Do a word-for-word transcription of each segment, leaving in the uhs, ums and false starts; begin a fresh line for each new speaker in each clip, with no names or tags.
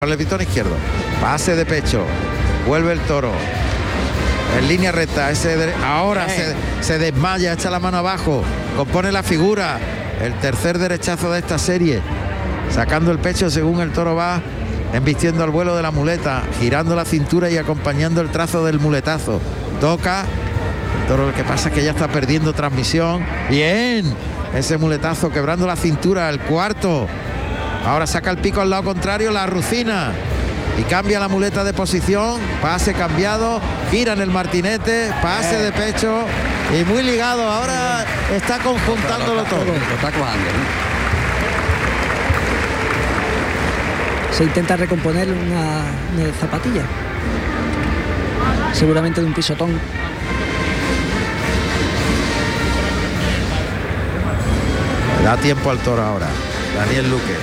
el pitón izquierdo, pase de pecho, vuelve el toro en línea recta, ese de, ahora se, se desmaya, echa la mano abajo, compone la figura, el tercer derechazo de esta serie, sacando el pecho según el toro va embistiendo al vuelo de la muleta, girando la cintura y acompañando el trazo del muletazo, toca el toro. Lo que pasa es que ya está perdiendo transmisión. Bien, ese muletazo quebrando la cintura, el cuarto. Ahora saca el pico al lado contrario, la rucina y cambia la muleta de posición, pase cambiado, gira en el martinete, pase de pecho y muy ligado. Ahora está conjuntándolo todo.
Lo está cojando, ¿no?
Se intenta recomponer una, una zapatilla, seguramente de un pisotón.
Da tiempo al toro ahora, Daniel Luque.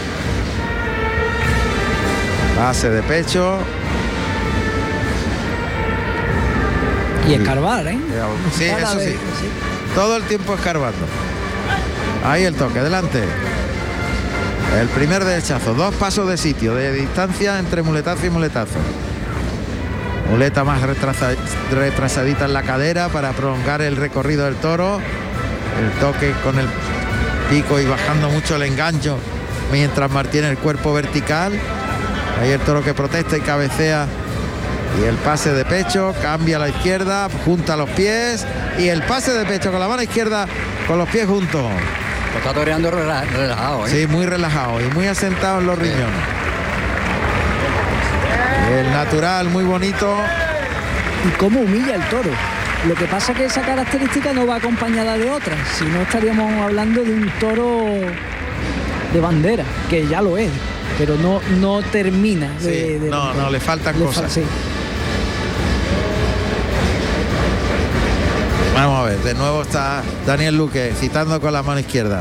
Pase de pecho.
Y escarbar, ¿eh?
Sí, eso sí. Todo el tiempo escarbando. Ahí el toque, delante. El primer derechazo, dos pasos de sitio, de distancia entre muletazo y muletazo. Muleta más retrasa, retrasadita en la cadera para prolongar el recorrido del toro. El toque con el pico y bajando mucho el engancho mientras mantiene el cuerpo vertical. Ahí el toro que protesta y cabecea. Y el pase de pecho, cambia a la izquierda, junta los pies. Y el pase de pecho con la mano izquierda, con los pies juntos.
Lo está toreando relajado, ¿eh?
Sí, muy relajado y muy asentado en los riñones. El natural, muy bonito.
Y cómo humilla el toro. Lo que pasa es que esa característica no va acompañada de otra. Si no, estaríamos hablando de un toro de bandera, que ya lo es. Pero no, no termina de,
sí,
de,
no,
de,
no, le faltan
le
cosas.
Fa sí.
Vamos a ver, de nuevo está Daniel Luque citando con la mano izquierda.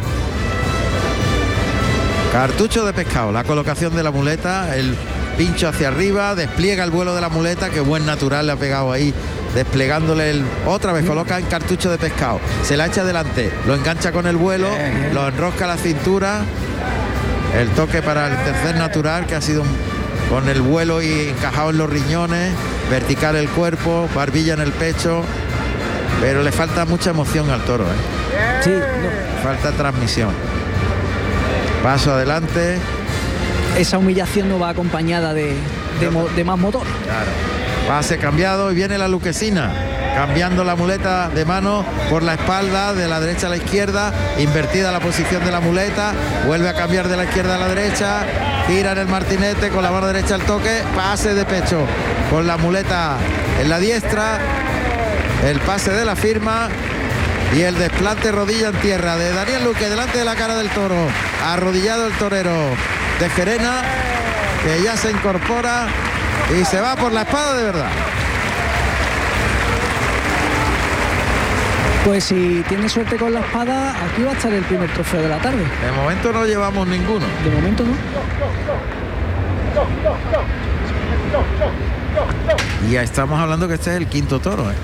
Cartucho de pescado, la colocación de la muleta, el pincho hacia arriba, despliega el vuelo de la muleta, que buen natural le ha pegado ahí, desplegándole el, otra vez coloca en cartucho de pescado, se la echa adelante, lo engancha con el vuelo, lo enrosca a la cintura. El toque para el tercer natural, que ha sido con el vuelo y encajado en los riñones, vertical el cuerpo, barbilla en el pecho, pero le falta mucha emoción al toro, ¿eh?
Sí, no.
Falta transmisión. Paso adelante.
Esa humillación no va acompañada de, de, mo, de más motor.
Claro. Pase cambiado y viene la luquesina, cambiando la muleta de mano por la espalda, de la derecha a la izquierda, invertida la posición de la muleta, vuelve a cambiar de la izquierda a la derecha, gira en el martinete con la mano derecha al toque, pase de pecho con la muleta en la diestra, el pase de la firma y el desplante rodilla en tierra de Daniel Luque delante de la cara del toro, arrodillado el torero de Gerena, que ya se incorpora y se va por la espada de verdad.
Pues si tiene suerte con la espada, aquí va a estar el primer trofeo de la tarde.
De momento no llevamos ninguno.
De momento no.
Y ya estamos hablando que este es el quinto toro, ¿eh?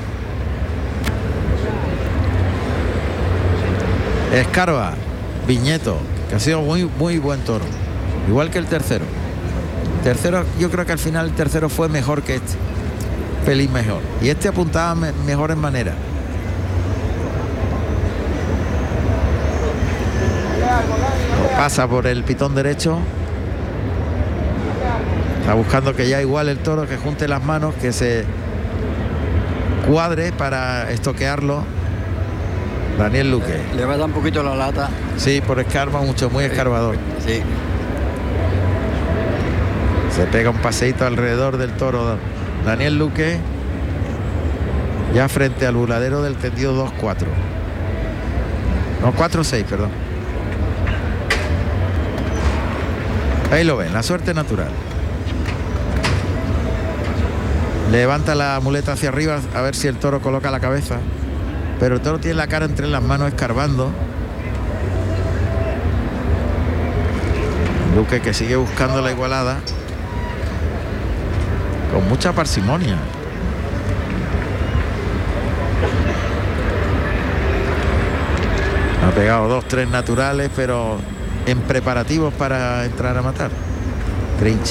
Escarba, Viñeto, que ha sido muy, muy buen toro. Igual que el tercero. Tercero, yo creo que al final el tercero fue mejor que este. Pelín mejor. Y este apuntaba me mejor en manera. Pasa por el pitón derecho. Está buscando que ya igual el toro, que junte las manos, que se cuadre para estoquearlo. Daniel Luque.
Le va a dar un poquito la lata.
Sí, por escarba mucho, muy escarbador.
Sí.
Se pega un paseíto alrededor del toro Daniel Luque, ya frente al buladero del tendido dos cuatro. No, cuatro seis, perdón. Ahí lo ven, la suerte natural. Levanta la muleta hacia arriba a ver si el toro coloca la cabeza. Pero el toro tiene la cara entre las manos escarbando. Luque, que sigue buscando la igualada con mucha parsimonia. Ha pegado dos, tres naturales, pero en preparativos para entrar a matar. Trinche